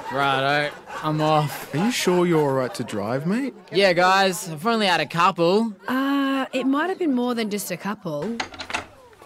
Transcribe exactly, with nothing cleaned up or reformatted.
Righto, I'm off. Are you sure you're all right to drive, mate? Yeah, guys, I've only had a couple. Uh, it might have been more than just a couple.